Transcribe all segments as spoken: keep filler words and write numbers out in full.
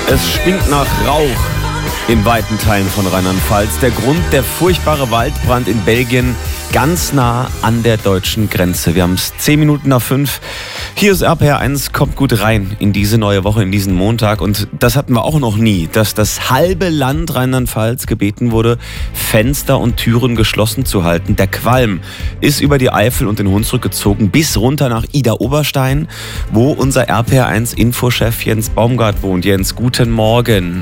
Es stinkt nach Rauch in weiten Teilen von Rheinland-Pfalz. Der Grund, der furchtbare Waldbrand in Belgien, ganz nah an der deutschen Grenze. Wir haben es zehn Minuten nach fünf. Hier ist R P R eins, kommt gut rein in diese neue Woche, in diesen Montag. Und das hatten wir auch noch nie, dass das halbe Land Rheinland-Pfalz gebeten wurde, Fenster und Türen geschlossen zu halten. Der Qualm ist über die Eifel und den Hunsrück gezogen, bis runter nach Idar-Oberstein, wo unser R P R eins Infochef Jens Baumgart wohnt. Jens, guten Morgen.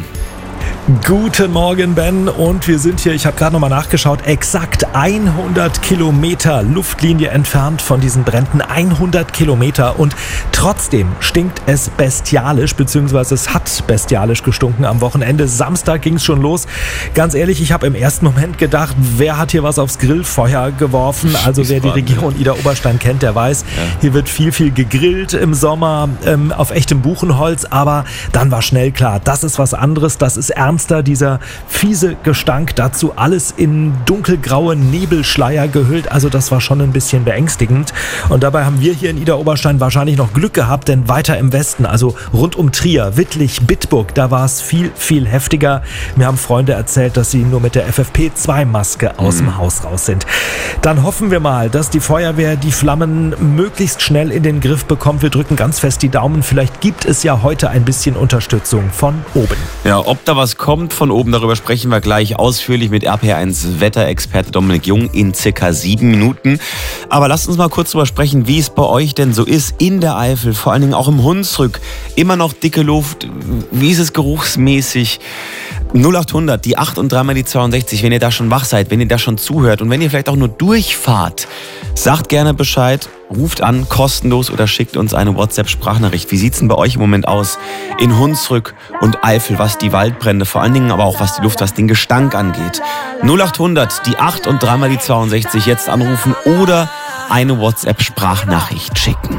Guten Morgen, Ben. Und wir sind hier, ich habe gerade nochmal nachgeschaut, exakt hundert Kilometer Luftlinie entfernt von diesen Bränden. hundert Kilometer. Und trotzdem stinkt es bestialisch, beziehungsweise es hat bestialisch gestunken am Wochenende. Samstag ging es schon los. Ganz ehrlich, ich habe im ersten Moment gedacht, wer hat hier was aufs Grillfeuer geworfen? Also wer die Region Idar-Oberstein kennt, der weiß, ja. Hier wird viel, viel gegrillt im Sommer ähm, auf echtem Buchenholz. Aber dann war schnell klar, das ist was anderes, das ist ernst. Dieser fiese Gestank, dazu alles in dunkelgraue Nebelschleier gehüllt. Also das war schon ein bisschen beängstigend. Und dabei haben wir hier in Idar-Oberstein wahrscheinlich noch Glück gehabt, denn weiter im Westen, also rund um Trier, Wittlich, Bitburg, da war es viel, viel heftiger. Mir haben Freunde erzählt, dass sie nur mit der F F P zwei Maske aus dem Haus raus sind. Dann hoffen wir mal, dass die Feuerwehr die Flammen möglichst schnell in den Griff bekommt. Wir drücken ganz fest die Daumen. Vielleicht gibt es ja heute ein bisschen Unterstützung von oben. Ja, ob da was kommt von oben, darüber sprechen wir gleich ausführlich mit R P R eins Wetterexperte Dominik Jung in circa sieben Minuten. Aber lasst uns mal kurz darüber sprechen, wie es bei euch denn so ist in der Eifel, vor allen Dingen auch im Hunsrück. Immer noch dicke Luft. Wie ist es geruchsmäßig? null acht hundert, die acht und dreimal die zweiundsechzig, wenn ihr da schon wach seid, wenn ihr da schon zuhört und wenn ihr vielleicht auch nur durchfahrt, sagt gerne Bescheid, ruft an, kostenlos oder schickt uns eine WhatsApp-Sprachnachricht. Wie sieht's denn bei euch im Moment aus in Hunsrück und Eifel, was die Waldbrände, vor allen Dingen aber auch was die Luft, was den Gestank angeht? null acht hundert, die acht und dreimal die zweiundsechzig, jetzt anrufen oder eine WhatsApp-Sprachnachricht schicken.